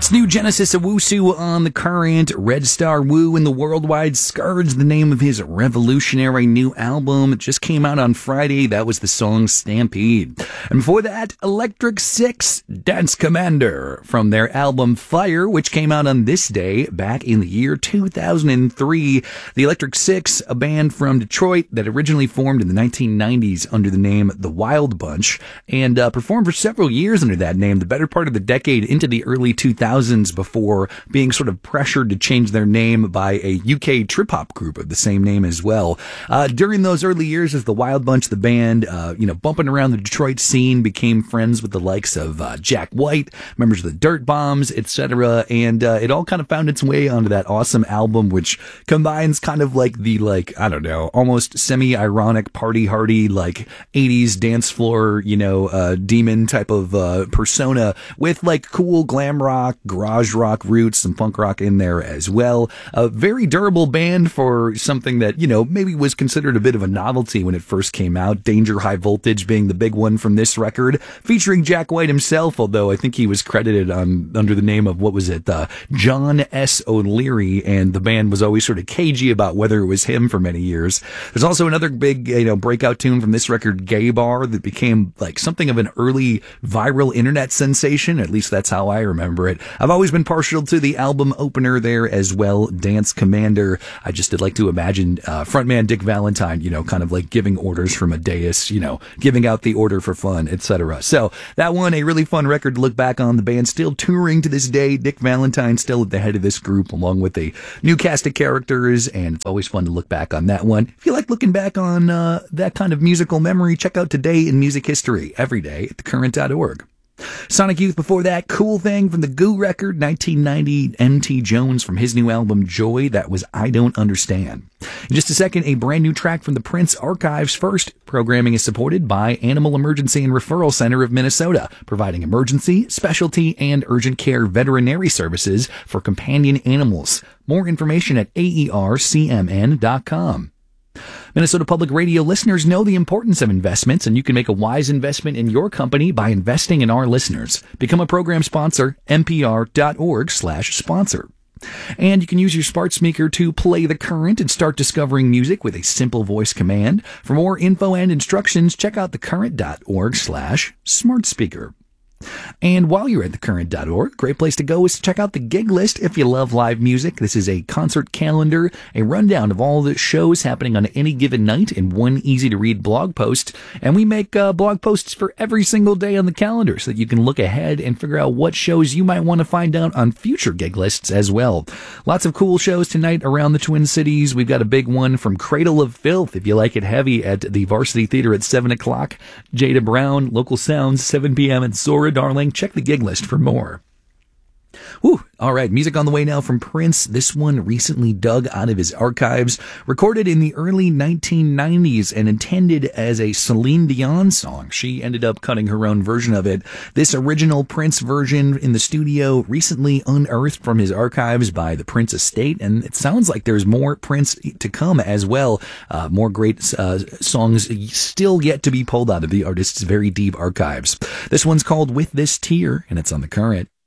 It's new Genesis Owusu on the current. Red Star Wu in the Worldwide Scourge, the name of his revolutionary new album. It just came out on Friday. That was the song Stampede. And before that, Electric Six, Dance Commander, from their album Fire, which came out on this day back in the year 2003. The Electric Six, a band from Detroit that originally formed in the 1990s under the name The Wild Bunch, and performed for several years under that name, the better part of the decade into the early 2000s, before being sort of pressured to change their name by a UK trip-hop group of the same name as well. During those early years as the Wild Bunch, the band, bumping around the Detroit scene, became friends with the likes of Jack White, members of the Dirt Bombs, etc., and it all kind of found its way onto that awesome album, which combines kind of like the, almost semi-ironic, party-hardy, 80s dance floor, demon type of persona with, cool glam rock, garage rock roots, some punk rock in there as well. A very durable band for something that, maybe was considered a bit of a novelty when it first came out. Danger High Voltage being the big one from this record, featuring Jack White himself, although I think he was credited under the name of, John S. O'Leary, and the band was always sort of cagey about whether it was him for many years. There's also another big, breakout tune from this record, Gay Bar, that became something of an early viral internet sensation. At least that's how I remember it. I've always been partial to the album opener there as well, Dance Commander. I just did like to imagine frontman Dick Valentine, kind of giving orders from a dais, giving out the order for fun, etc. So that one, a really fun record to look back on. The band still touring to this day. Dick Valentine still at the head of this group, along with a new cast of characters, and it's always fun to look back on that one. If you like looking back on that kind of musical memory, check out Today in Music History every day at thecurrent.org. Sonic Youth before that, Cool Thing from the Goo record, 1990, M.T. Jones from his new album Joy, that was I Don't Understand. In just a second, a brand new track from the Prince Archives. First, programming is supported by Animal Emergency and Referral Center of Minnesota, providing emergency, specialty, and urgent care veterinary services for companion animals. More information at aercmn.com. Minnesota Public Radio listeners know the importance of investments, and you can make a wise investment in your company by investing in our listeners. Become a program sponsor, npr.org/sponsor. And you can use your smart speaker to play The Current and start discovering music with a simple voice command. For more info and instructions, check out thecurrent.org/smart speaker. And while you're at thecurrent.org, great place to go is to check out the gig list if you love live music. This is a concert calendar, a rundown of all the shows happening on any given night in one easy-to-read blog post. And we make blog posts for every single day on the calendar so that you can look ahead and figure out what shows you might want to find out on future gig lists as well. Lots of cool shows tonight around the Twin Cities. We've got a big one from Cradle of Filth, if you like it heavy, at the Varsity Theater at 7 o'clock. Jada Brown, Local Sounds, 7 p.m. at Sora Darling. Check the gig list for more. Whew. All right, music on the way now from Prince. This one recently dug out of his archives, recorded in the early 1990s and intended as a Celine Dion song. She ended up cutting her own version of it. This original Prince version in the studio recently unearthed from his archives by the Prince Estate, and it sounds like there's more Prince to come as well. More great songs still yet to be pulled out of the artist's very deep archives. This one's called With This Tear, and it's on The Current.